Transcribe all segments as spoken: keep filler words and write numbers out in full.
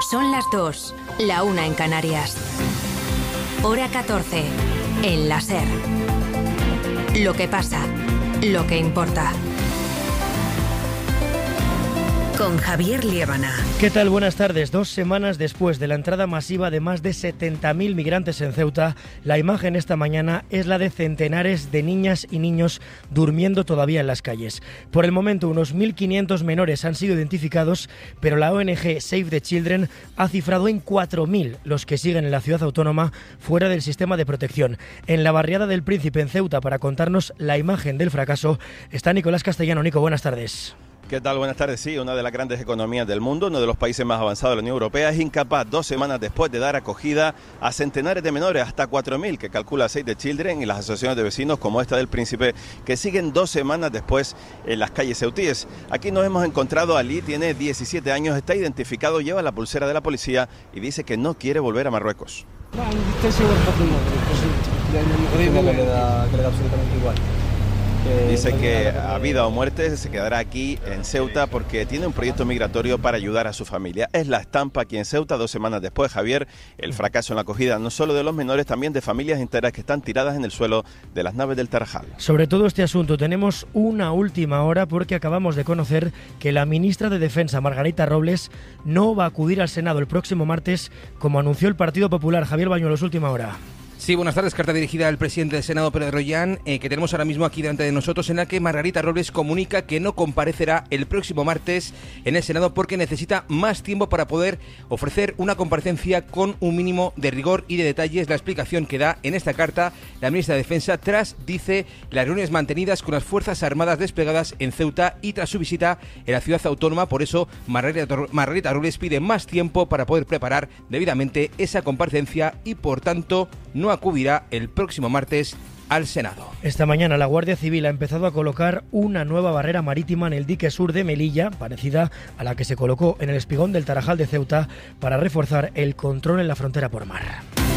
Son las dos, la una en Canarias. Hora catorce, en la SER. Lo que pasa, lo que importa. Con Javier Liébana. ¿Qué tal? Buenas tardes. Dos semanas después de la entrada masiva de más de setenta mil migrantes en Ceuta, la imagen esta mañana es la de centenares de niñas y niños durmiendo todavía en las calles. Por el momento, unos mil quinientos menores han sido identificados, pero la O N G Save the Children ha cifrado en cuatro mil los que siguen en la ciudad autónoma fuera del sistema de protección. En la barriada del Príncipe, en Ceuta, para contarnos la imagen del fracaso, está Nicolás Castellano. Nico, buenas tardes. ¿Qué tal? Buenas tardes. Sí, una de las grandes economías del mundo, uno de los países más avanzados de la Unión Europea, es incapaz dos semanas después de dar acogida a centenares de menores, hasta cuatro mil, que calcula Save the Children y las asociaciones de vecinos como esta del Príncipe, que siguen dos semanas después en las calles ceutíes. Aquí nos hemos encontrado a Ali, tiene diecisiete años, está identificado, lleva la pulsera de la policía y dice que no quiere volver a Marruecos. No, que le da, que le da absolutamente igual. Dice que a vida o muerte se quedará aquí en Ceuta porque tiene un proyecto migratorio para ayudar a su familia. Es la estampa aquí en Ceuta dos semanas después, Javier, el fracaso en la acogida no solo de los menores, también de familias enteras que están tiradas en el suelo de las naves del Tarajal. Sobre todo este asunto tenemos una última hora porque acabamos de conocer que la ministra de Defensa, Margarita Robles, no va a acudir al Senado el próximo martes como anunció el Partido Popular. Javier Bañuelos, última hora. Sí, buenas tardes. Carta dirigida al presidente del Senado, Pedro Rollán, eh, que tenemos ahora mismo aquí delante de nosotros, en la que Margarita Robles comunica que no comparecerá el próximo martes en el Senado porque necesita más tiempo para poder ofrecer una comparecencia con un mínimo de rigor y de detalles. La explicación que da en esta carta la ministra de Defensa tras, dice, las reuniones mantenidas con las Fuerzas Armadas desplegadas en Ceuta y tras su visita en la ciudad autónoma. Por eso, Margarita, Margarita Robles pide más tiempo para poder preparar debidamente esa comparecencia y, por tanto, no acudirá el próximo martes al Senado. Esta mañana la Guardia Civil ha empezado a colocar una nueva barrera marítima en el dique sur de Melilla, parecida a la que se colocó en el espigón del Tarajal de Ceuta, para reforzar el control en la frontera por mar.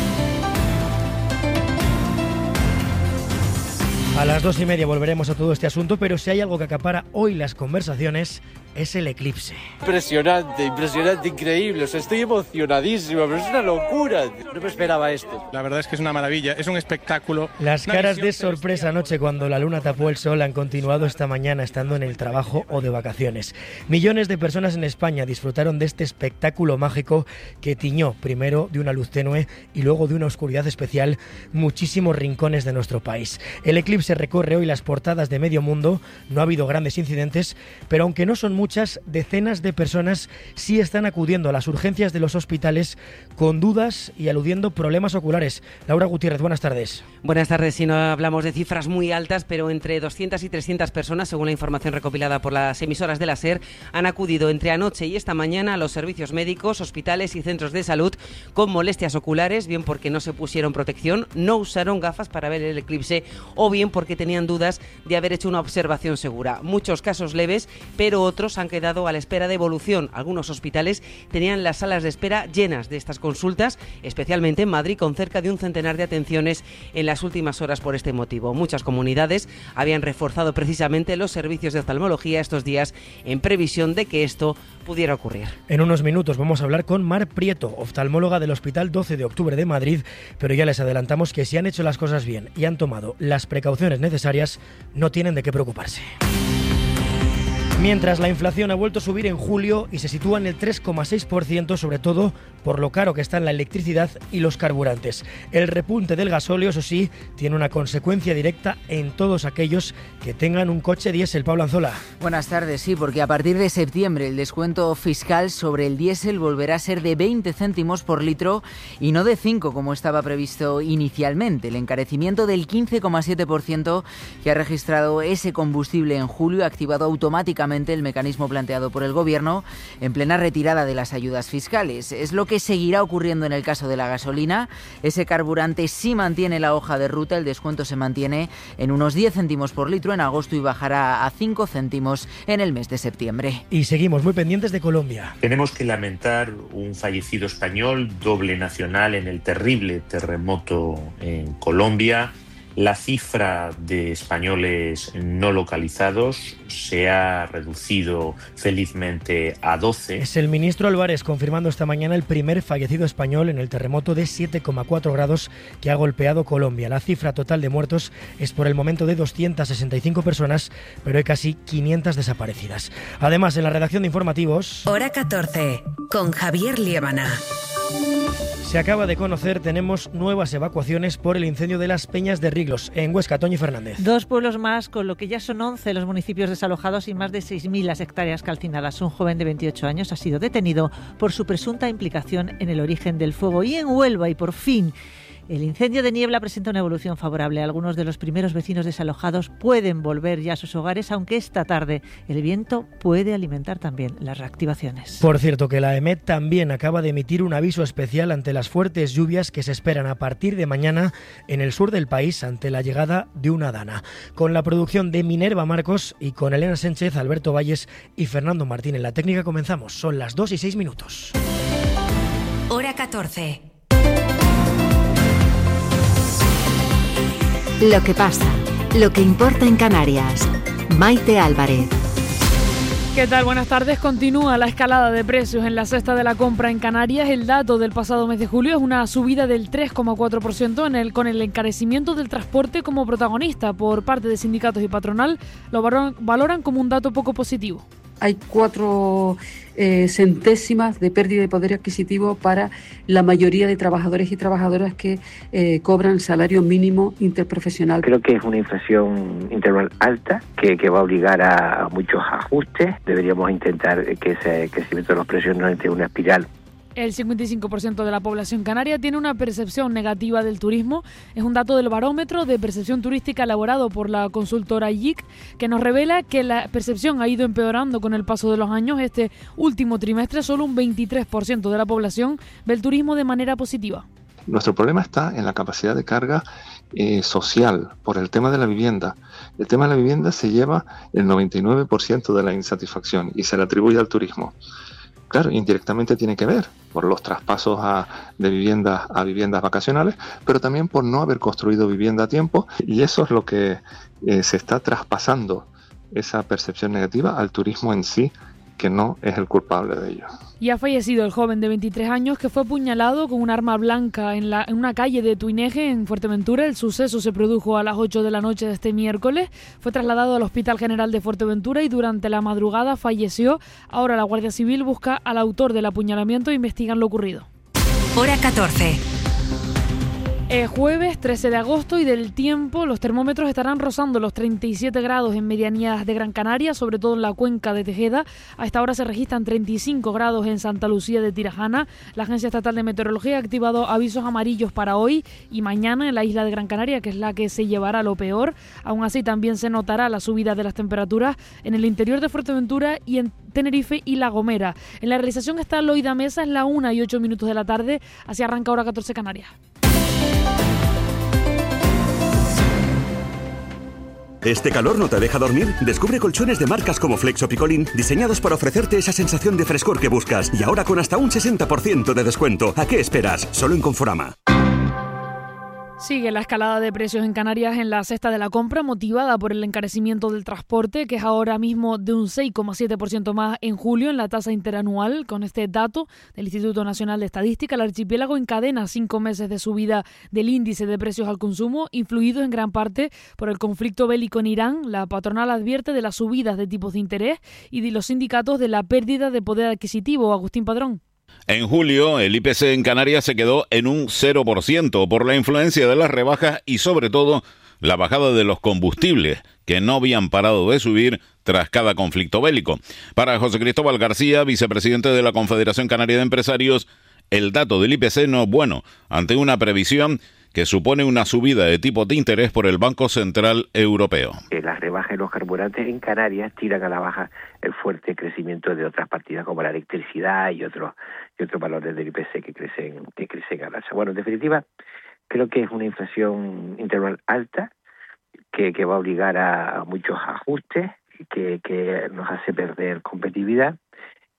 A las dos y media volveremos a todo este asunto, pero si hay algo que acapara hoy las conversaciones es el eclipse. Impresionante, impresionante, increíble. O sea, estoy emocionadísimo, pero es una locura. No me esperaba esto. La verdad es que es una maravilla, es un espectáculo. Las caras de sorpresa anoche cuando la luna tapó el sol han continuado esta mañana estando en el trabajo o de vacaciones. Millones de personas en España disfrutaron de este espectáculo mágico que tiñó primero de una luz tenue y luego de una oscuridad especial muchísimos rincones de nuestro país. El eclipse recorre hoy las portadas de medio mundo, no ha habido grandes incidentes, pero aunque no son muchas, decenas de personas sí están acudiendo a las urgencias de los hospitales con dudas y aludiendo problemas oculares. Laura Gutiérrez, buenas tardes. Buenas tardes. Si no hablamos de cifras muy altas, pero entre doscientas y trescientas personas, según la información recopilada por las emisoras de la SER, han acudido entre anoche y esta mañana a los servicios médicos, hospitales y centros de salud con molestias oculares, bien porque no se pusieron protección, no usaron gafas para ver el eclipse o bien porque tenían dudas de haber hecho una observación segura. Muchos casos leves, pero otros han quedado a la espera de evolución. Algunos hospitales tenían las salas de espera llenas de estas consultas, especialmente en Madrid, con cerca de un centenar de atenciones en las últimas horas por este motivo. Muchas comunidades habían reforzado precisamente los servicios de oftalmología estos días en previsión de que esto pudiera ocurrir. En unos minutos vamos a hablar con Mar Prieto, oftalmóloga del Hospital doce de octubre de Madrid, pero ya les adelantamos que si han hecho las cosas bien y han tomado las precauciones necesarias, no tienen de qué preocuparse. Mientras la inflación ha vuelto a subir en julio y se sitúa en el tres coma seis por ciento, sobre todo por lo caro que están la electricidad y los carburantes. El repunte del gasóleo, eso sí, tiene una consecuencia directa en todos aquellos que tengan un coche diésel. Pablo Anzola. Buenas tardes, sí, porque a partir de septiembre el descuento fiscal sobre el diésel volverá a ser de veinte céntimos por litro y no de cinco como estaba previsto inicialmente. El encarecimiento del quince coma siete por ciento que ha registrado ese combustible en julio ha activado automáticamente el mecanismo planteado por el Gobierno en plena retirada de las ayudas fiscales. Es lo que seguirá ocurriendo en el caso de la gasolina. Ese carburante sí mantiene la hoja de ruta, el descuento se mantiene en unos diez céntimos por litro en agosto y bajará a cinco céntimos en el mes de septiembre. Y seguimos muy pendientes de Colombia. Tenemos que lamentar un fallecido español, doble nacional en el terrible terremoto en Colombia. La cifra de españoles no localizados se ha reducido felizmente a doce. Es el ministro Álvarez confirmando esta mañana el primer fallecido español en el terremoto de siete coma cuatro grados que ha golpeado Colombia. La cifra total de muertos es por el momento de doscientas sesenta y cinco personas, pero hay casi quinientas desaparecidas. Además, en la redacción de informativos... Hora catorce, con Javier Liébana. Se acaba de conocer, tenemos nuevas evacuaciones por el incendio de las Peñas de Riglos, en Huesca. Toñi Fernández. Dos pueblos más, con lo que ya son once los municipios desalojados y más de seis mil las hectáreas calcinadas. Un joven de veintiocho años ha sido detenido por su presunta implicación en el origen del fuego. Y en Huelva, y por fin, el incendio de Niebla presenta una evolución favorable. Algunos de los primeros vecinos desalojados pueden volver ya a sus hogares, aunque esta tarde el viento puede alimentar también las reactivaciones. Por cierto, que la EMET también acaba de emitir un aviso especial ante las fuertes lluvias que se esperan a partir de mañana en el sur del país ante la llegada de una dana. Con la producción de Minerva Marcos y con Elena Sánchez, Alberto Valles y Fernando Martín en la técnica comenzamos. Son las dos y seis minutos. Hora catorce. Lo que pasa, lo que importa en Canarias. Maite Álvarez. ¿Qué tal? Buenas tardes. Continúa la escalada de precios en la cesta de la compra en Canarias. El dato del pasado mes de julio es una subida del tres coma cuatro por ciento en el, con el encarecimiento del transporte como protagonista. Por parte de sindicatos y patronal lo valoran, valoran como un dato poco positivo. Hay cuatro eh, centésimas de pérdida de poder adquisitivo para la mayoría de trabajadores y trabajadoras que eh, cobran salario mínimo interprofesional. Creo que es una inflación interval alta que, que va a obligar a muchos ajustes. Deberíamos intentar que ese crecimiento de los precios no entre una espiral. El cincuenta y cinco por ciento de la población canaria tiene una percepción negativa del turismo. Es un dato del barómetro de percepción turística elaborado por la consultora I I C, que nos revela que la percepción ha ido empeorando con el paso de los años. Este último trimestre, solo un veintitrés por ciento de la población ve el turismo de manera positiva. Nuestro problema está en la capacidad de carga eh, social por el tema de la vivienda. El tema de la vivienda se lleva el noventa y nueve por ciento de la insatisfacción y se le atribuye al turismo. Claro, indirectamente tiene que ver por los traspasos a, de viviendas a viviendas vacacionales, pero también por no haber construido vivienda a tiempo, y eso es lo que eh, se está traspasando, esa percepción negativa al turismo en sí, que no es el culpable de ello. Y ha fallecido el joven de veintitrés años que fue apuñalado con un arma blanca en, la, en una calle de Tuineje, en Fuerteventura. El suceso se produjo a las ocho de la noche de este miércoles. Fue trasladado al Hospital General de Fuerteventura y durante la madrugada falleció. Ahora la Guardia Civil busca al autor del apuñalamiento e investigan lo ocurrido. Hora catorce. Es jueves trece de agosto y del tiempo, los termómetros estarán rozando los treinta y siete grados en medianías de Gran Canaria, sobre todo en la cuenca de Tejeda. A esta hora se registran treinta y cinco grados en Santa Lucía de Tirajana. La Agencia Estatal de Meteorología ha activado avisos amarillos para hoy y mañana en la isla de Gran Canaria, que es la que se llevará lo peor. Aún así, también se notará la subida de las temperaturas en el interior de Fuerteventura y en Tenerife y La Gomera. En la realización está Loida Mesa, es la una y ocho minutos de la tarde. Así arranca Hora catorce Canarias. ¿Este calor no te deja dormir? Descubre colchones de marcas como Flex o Picolín, diseñados para ofrecerte esa sensación de frescor que buscas. Y ahora con hasta un sesenta por ciento de descuento. ¿A qué esperas? Solo en Conforama. Sigue la escalada de precios en Canarias en la cesta de la compra, motivada por el encarecimiento del transporte, que es ahora mismo de un seis coma siete por ciento más en julio en la tasa interanual. Con este dato del Instituto Nacional de Estadística, el archipiélago encadena cinco meses de subida del índice de precios al consumo, influidos en gran parte por el conflicto bélico en Irán. La patronal advierte de las subidas de tipos de interés y de los sindicatos de la pérdida de poder adquisitivo. Agustín Padrón. En julio, el I P C en Canarias se quedó en un cero por ciento por la influencia de las rebajas y, sobre todo, la bajada de los combustibles, que no habían parado de subir tras cada conflicto bélico. Para José Cristóbal García, vicepresidente de la Confederación Canaria de Empresarios, el dato del I P C no es bueno, ante una previsión que supone una subida de tipos de interés por el Banco Central Europeo. Las rebajas de los carburantes en Canarias tiran a la baja el fuerte crecimiento de otras partidas como la electricidad y otros y otros valores del I P C que crecen que crecen al alza. Bueno, en definitiva, creo que es una inflación interval alta que, que va a obligar a muchos ajustes, que, que nos hace perder competitividad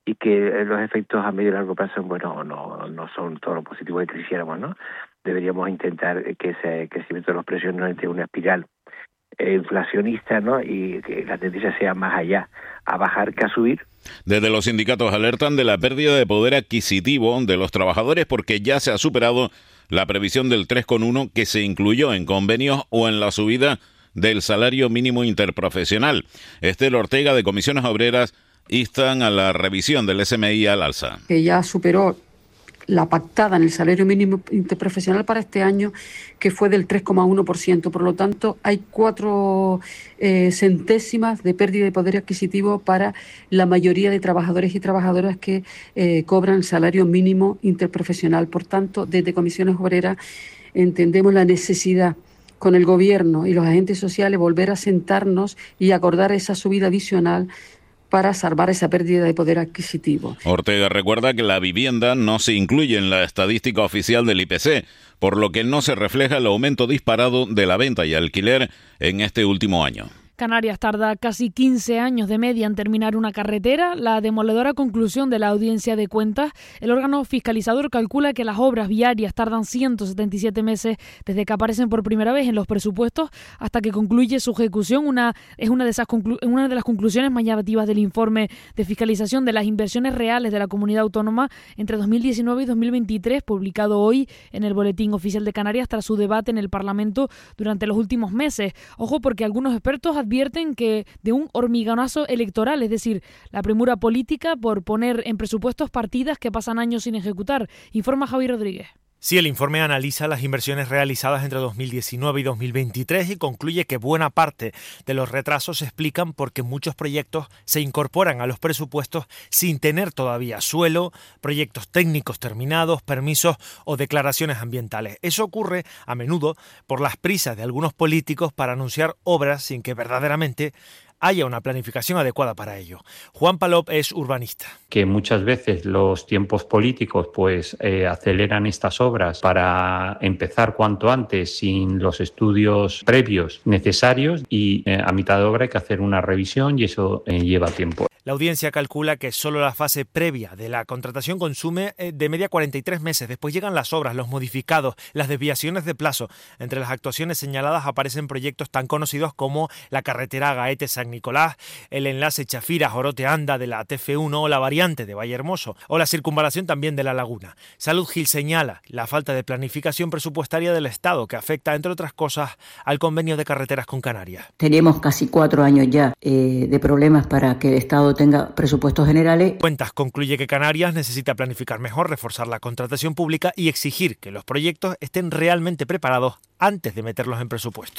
y que los efectos a medio y largo plazo, bueno, no, no son todo lo positivo que quisiéramos, ¿no? Deberíamos intentar que ese crecimiento de los precios no entre una espiral inflacionista, ¿no? Y que la tendencia sea más allá, a bajar que a subir. Desde los sindicatos alertan de la pérdida de poder adquisitivo de los trabajadores porque ya se ha superado la previsión del tres coma uno que se incluyó en convenios o en la subida del salario mínimo interprofesional. Estel Ortega, de Comisiones Obreras, instan a la revisión del S M I al alza. Que ya superó la pactada en el salario mínimo interprofesional para este año, que fue del tres coma uno por ciento. Por lo tanto, hay cuatro eh, centésimas de pérdida de poder adquisitivo para la mayoría de trabajadores y trabajadoras que eh, cobran salario mínimo interprofesional. Por tanto, desde Comisiones Obreras entendemos la necesidad con el Gobierno y los agentes sociales volver a sentarnos y acordar esa subida adicional para salvar esa pérdida de poder adquisitivo. Ortega recuerda que la vivienda no se incluye en la estadística oficial del I P C, por lo que no se refleja el aumento disparado de la venta y alquiler en este último año. Canarias tarda casi quince años de media en terminar una carretera. La demoledora conclusión de la Audiencia de Cuentas, el órgano fiscalizador calcula que las obras viarias tardan ciento setenta y siete meses desde que aparecen por primera vez en los presupuestos hasta que concluye su ejecución. Una es una de esas conclu- una de las conclusiones más llamativas del informe de fiscalización de las inversiones reales de la comunidad autónoma entre dos mil diecinueve y dos mil veintitrés, publicado hoy en el Boletín Oficial de Canarias tras su debate en el Parlamento durante los últimos meses. Ojo, porque algunos expertos advierten que de un hormigueronazo electoral, es decir, la premura política por poner en presupuestos partidas que pasan años sin ejecutar, informa Javier Rodríguez. Sí, el informe analiza las inversiones realizadas entre dos mil diecinueve y dos mil veintitrés y concluye que buena parte de los retrasos se explican porque muchos proyectos se incorporan a los presupuestos sin tener todavía suelo, proyectos técnicos terminados, permisos o declaraciones ambientales. Eso ocurre a menudo por las prisas de algunos políticos para anunciar obras sin que verdaderamente haya una planificación adecuada para ello. Juan Palop es urbanista. Que muchas veces los tiempos políticos pues eh, aceleran estas obras para empezar cuanto antes sin los estudios previos necesarios y eh, a mitad de obra hay que hacer una revisión y eso eh, lleva tiempo. La audiencia calcula que solo la fase previa de la contratación consume de media cuarenta y tres meses. Después llegan las obras, los modificados, las desviaciones de plazo. Entre las actuaciones señaladas aparecen proyectos tan conocidos como la carretera Gaete-San Nicolás, el enlace Chafira-Jorote-Anda de la T F uno o la variante de Vallehermoso o la circunvalación también de La Laguna. Salud Gil señala la falta de planificación presupuestaria del Estado que afecta, entre otras cosas, al convenio de carreteras con Canarias. Tenemos casi cuatro años ya eh, de problemas para que el Estado tenga presupuestos generales. Cuentas concluye que Canarias necesita planificar mejor, reforzar la contratación pública y exigir que los proyectos estén realmente preparados antes de meterlos en presupuesto.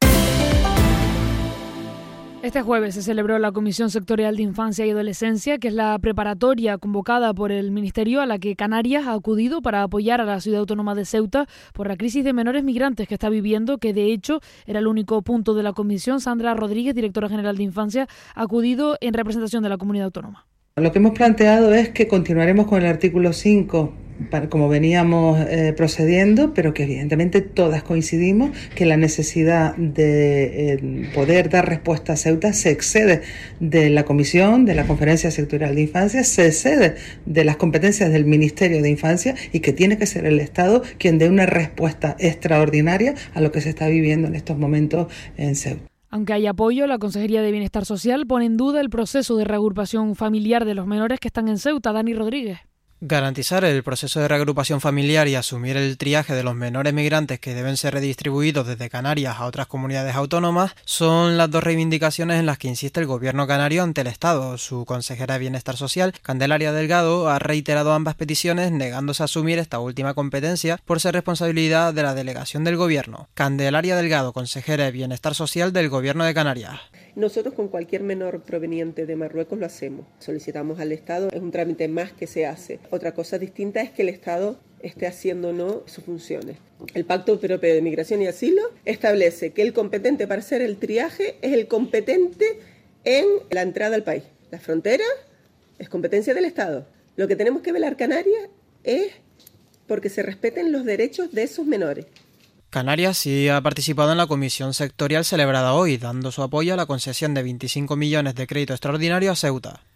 Este jueves se celebró la Comisión Sectorial de Infancia y Adolescencia, que es la preparatoria convocada por el Ministerio a la que Canarias ha acudido para apoyar a la ciudad autónoma de Ceuta por la crisis de menores migrantes que está viviendo, que de hecho era el único punto de la comisión. Sandra Rodríguez, directora general de Infancia, ha acudido en representación de la comunidad autónoma. Lo que hemos planteado es que continuaremos con el artículo cinco, para, como veníamos eh, procediendo, pero que evidentemente todas coincidimos que la necesidad de eh, poder dar respuesta a Ceuta se excede de la Comisión, de la Conferencia Sectorial de Infancia, se excede de las competencias del Ministerio de Infancia y que tiene que ser el Estado quien dé una respuesta extraordinaria a lo que se está viviendo en estos momentos en Ceuta. Aunque hay apoyo, la Consejería de Bienestar Social pone en duda el proceso de reagrupación familiar de los menores que están en Ceuta. Dani Rodríguez. Garantizar el proceso de reagrupación familiar y asumir el triaje de los menores migrantes que deben ser redistribuidos desde Canarias a otras comunidades autónomas son las dos reivindicaciones en las que insiste el gobierno canario ante el Estado. Su consejera de Bienestar Social, Candelaria Delgado, ha reiterado ambas peticiones negándose a asumir esta última competencia por ser responsabilidad de la delegación del gobierno. Candelaria Delgado, consejera de Bienestar Social del gobierno de Canarias. Nosotros con cualquier menor proveniente de Marruecos lo hacemos. Solicitamos al Estado, es un trámite más que se hace. Otra cosa distinta es que el Estado esté haciendo o no sus funciones. El Pacto Europeo de Migración y Asilo establece que el competente para hacer el triaje es el competente en la entrada al país. La frontera es competencia del Estado. Lo que tenemos que velar Canarias es porque se respeten los derechos de esos menores. Canarias sí ha participado en la comisión sectorial celebrada hoy, dando su apoyo a la concesión de veinticinco millones de crédito extraordinario a Ceuta.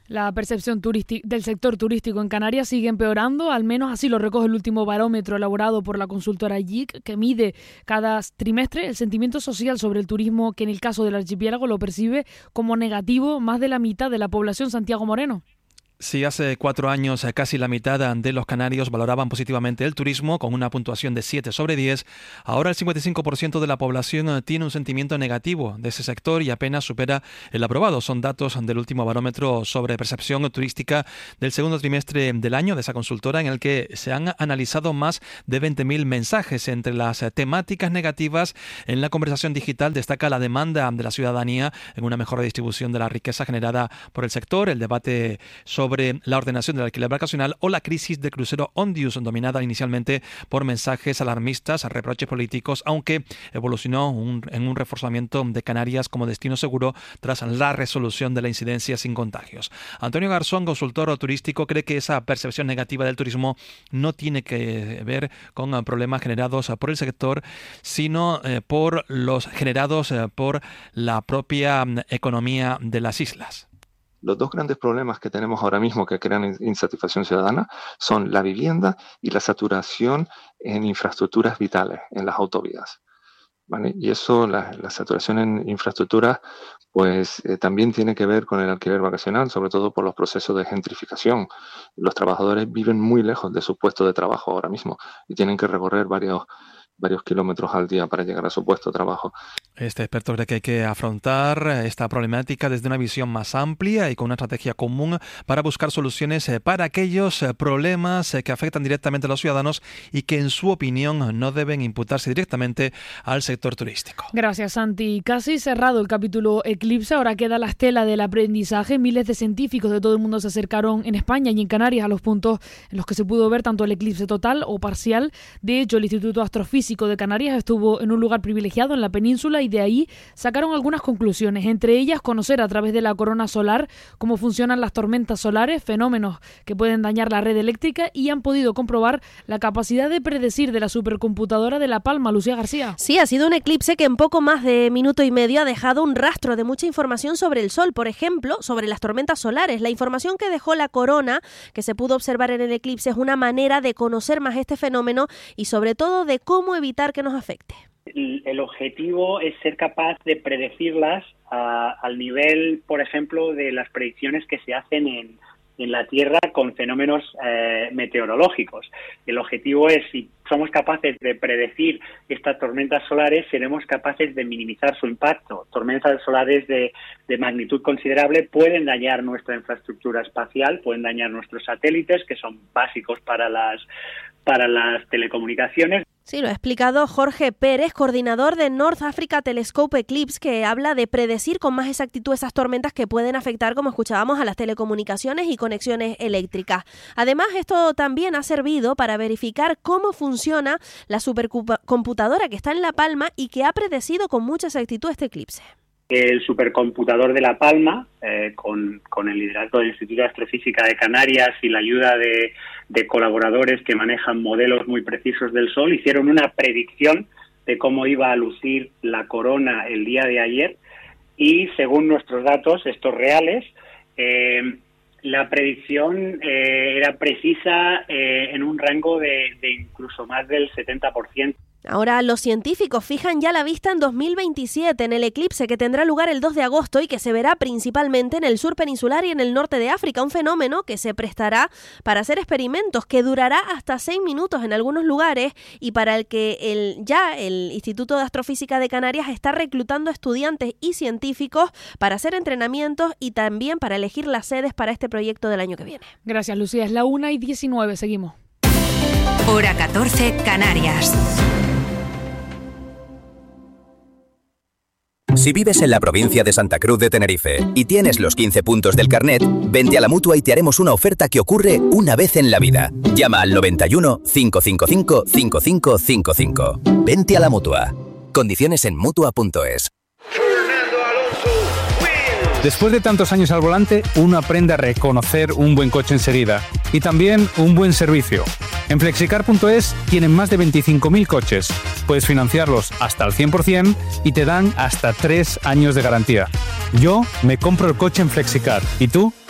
La percepción del sector turístico en Canarias sigue empeorando, al menos así lo recoge el último barómetro elaborado por la consultora Y I C, que mide cada trimestre el sentimiento social sobre el turismo, que en el caso del archipiélago lo percibe como negativo más de la mitad de la población. Santiago Moreno. Sí, hace cuatro años casi la mitad de los canarios valoraban positivamente el turismo con una puntuación de siete sobre diez. Ahora el cincuenta y cinco por ciento de la población tiene un sentimiento negativo de ese sector y apenas supera el aprobado. Son datos del último barómetro sobre percepción turística del segundo trimestre del año de esa consultora, en el que se han analizado más de veinte mil mensajes. Entre las temáticas negativas en la conversación digital destaca la demanda de la ciudadanía en una mejor distribución de la riqueza generada por el sector, el debate sobre sobre la ordenación del alquiler vacacional o la crisis del crucero Ondius, dominada inicialmente por mensajes alarmistas, reproches políticos, aunque evolucionó un, en un reforzamiento de Canarias como destino seguro tras la resolución de la incidencia sin contagios. Antonio Garzón, consultor turístico, cree que esa percepción negativa del turismo no tiene que ver con problemas generados por el sector, sino eh, por los generados eh, por la propia economía de las islas. Los dos grandes problemas que tenemos ahora mismo que crean insatisfacción ciudadana son la vivienda y la saturación en infraestructuras vitales, en las autovías, ¿vale? Y eso, la, la saturación en infraestructuras, pues eh, también tiene que ver con el alquiler vacacional, sobre todo por los procesos de gentrificación. Los trabajadores viven muy lejos de su puesto de trabajo ahora mismo y tienen que recorrer varios varios kilómetros al día para llegar a su puesto de trabajo. Este experto cree que hay que afrontar esta problemática desde una visión más amplia y con una estrategia común para buscar soluciones para aquellos problemas que afectan directamente a los ciudadanos y que, en su opinión, no deben imputarse directamente al sector turístico. Gracias, Santi. Casi cerrado el capítulo Eclipse, ahora queda la estela del aprendizaje. Miles de científicos de todo el mundo se acercaron en España y en Canarias a los puntos en los que se pudo ver tanto el eclipse total o parcial. De hecho, el Instituto Astrofísico de Canarias estuvo en un lugar privilegiado en la península y de ahí sacaron algunas conclusiones, entre ellas conocer a través de la corona solar cómo funcionan las tormentas solares, fenómenos que pueden dañar la red eléctrica, y han podido comprobar la capacidad de predecir de la supercomputadora de La Palma. Lucía García. Sí, ha sido un eclipse que en poco más de minuto y medio ha dejado un rastro de mucha información sobre el Sol, por ejemplo, sobre las tormentas solares. La información que dejó la corona, que se pudo observar en el eclipse, es una manera de conocer más este fenómeno y sobre todo de cómo evitar que nos afecte. El, el objetivo es ser capaz de predecirlas a, al nivel, por ejemplo, de las predicciones que se hacen en, en la Tierra con fenómenos eh, meteorológicos. El objetivo es, si somos capaces de predecir estas tormentas solares, seremos capaces de minimizar su impacto. Tormentas solares de, de magnitud considerable pueden dañar nuestra infraestructura espacial, pueden dañar nuestros satélites, que son básicos para las, para las telecomunicaciones. Sí, lo ha explicado Jorge Pérez, coordinador de North Africa Telescope Eclipse, que habla de predecir con más exactitud esas tormentas que pueden afectar, como escuchábamos, a las telecomunicaciones y conexiones eléctricas. Además, esto también ha servido para verificar cómo funciona la supercomputadora que está en La Palma y que ha predecido con mucha exactitud este eclipse. El supercomputador de La Palma, eh, con, con el liderazgo del Instituto de Astrofísica de Canarias y la ayuda de, de colaboradores que manejan modelos muy precisos del Sol, hicieron una predicción de cómo iba a lucir la corona el día de ayer, y según nuestros datos, estos reales, eh, la predicción eh, era precisa eh, en un rango de, de incluso más del setenta por ciento. Ahora los científicos fijan ya la vista en dos mil veintisiete, en el eclipse que tendrá lugar el dos de agosto y que se verá principalmente en el sur peninsular y en el norte de África, un fenómeno que se prestará para hacer experimentos, que durará hasta seis minutos en algunos lugares y para el que el, ya el Instituto de Astrofísica de Canarias está reclutando estudiantes y científicos para hacer entrenamientos y también para elegir las sedes para este proyecto del año que viene. Gracias, Lucía. Es la una y diecinueve. Seguimos. Hora catorce, Canarias. Si vives en la provincia de Santa Cruz de Tenerife y tienes los quince puntos del carnet, vente a la Mutua y te haremos una oferta que ocurre una vez en la vida. Llama al noventa y uno, cinco cinco cinco, cinco cinco cinco cinco. Vente a la Mutua. Condiciones en Mutua punto es. Después de tantos años al volante, uno aprende a reconocer un buen coche enseguida y también un buen servicio. En Flexicar punto es tienen más de veinticinco mil coches. Puedes financiarlos hasta el cien por ciento y te dan hasta tres años de garantía. Yo me compro el coche en Flexicar. ¿Y tú?